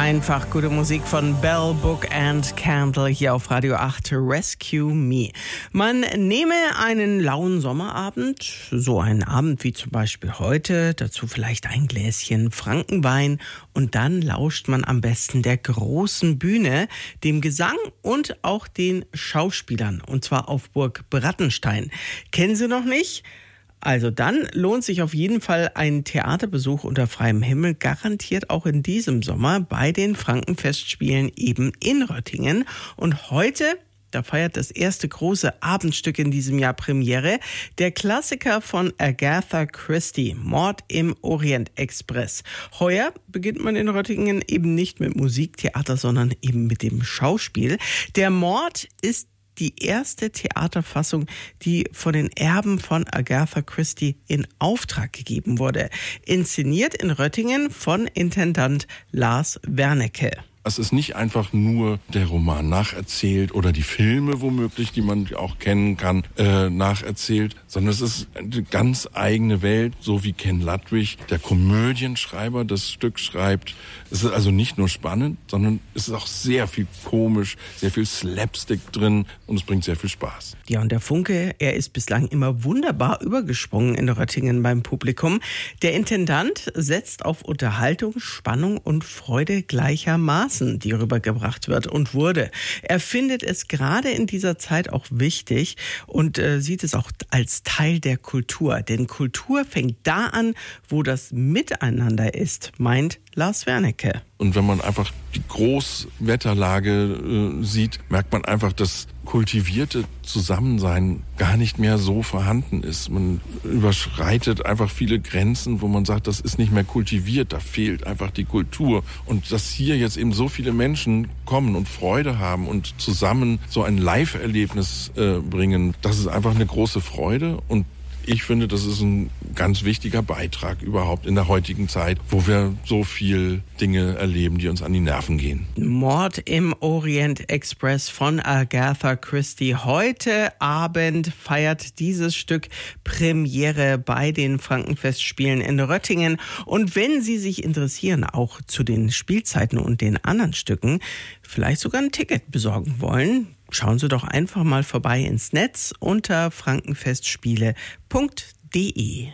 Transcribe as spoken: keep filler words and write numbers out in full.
Einfach gute Musik von Bell, Book and Candle hier auf Radio acht, Rescue Me. Man nehme einen lauen Sommerabend, so einen Abend wie zum Beispiel heute, dazu vielleicht ein Gläschen Frankenwein und dann lauscht man am besten der großen Bühne, dem Gesang und auch den Schauspielern, und zwar auf Burg Brattenstein. Kennen Sie noch nicht? Also dann lohnt sich auf jeden Fall ein Theaterbesuch unter freiem Himmel, garantiert auch in diesem Sommer bei den Frankenfestspielen eben in Röttingen. Und heute, da feiert das erste große Abendstück in diesem Jahr Premiere, der Klassiker von Agatha Christie, Mord im Orient Express. Heuer beginnt man in Röttingen eben nicht mit Musiktheater, sondern eben mit dem Schauspiel. Der Mord ist die erste Theaterfassung, die von den Erben von Agatha Christie in Auftrag gegeben wurde. Inszeniert in Röttingen von Intendant Lars Wernecke. Es ist nicht einfach nur der Roman nacherzählt oder die Filme womöglich, die man auch kennen kann, äh, nacherzählt, sondern es ist eine ganz eigene Welt, so wie Ken Ludwig, der Komödienschreiber, das Stück schreibt. Es ist also nicht nur spannend, sondern es ist auch sehr viel komisch, sehr viel Slapstick drin und es bringt sehr viel Spaß. Ja, und der Funke, er ist bislang immer wunderbar übergesprungen in Röttingen beim Publikum. Der Intendant setzt auf Unterhaltung, Spannung und Freude gleichermaßen, die rübergebracht wird und wurde. Er findet es gerade in dieser Zeit auch wichtig und äh, sieht es auch als Teil der Kultur. Denn Kultur fängt da an, wo das Miteinander ist, meint Lars Wernecke. Und wenn man einfach die Großwetterlage äh, sieht, merkt man einfach, dass kultivierte Zusammensein gar nicht mehr so vorhanden ist. Man überschreitet einfach viele Grenzen, wo man sagt, das ist nicht mehr kultiviert, da fehlt einfach die Kultur. Und dass hier jetzt eben so viele Menschen kommen und Freude haben und zusammen so ein Live-Erlebnis äh, bringen, das ist einfach eine große Freude. Und ich finde, das ist ein ganz wichtiger Beitrag überhaupt in der heutigen Zeit, wo wir so viel Dinge erleben, die uns an die Nerven gehen. Mord im Orient Express von Agatha Christie. Heute Abend feiert dieses Stück Premiere bei den Frankenfestspielen in Röttingen. Und wenn Sie sich interessieren, auch zu den Spielzeiten und den anderen Stücken, vielleicht sogar ein Ticket besorgen wollen, schauen Sie doch einfach mal vorbei ins Netz unter frankenfestspiele punkt de.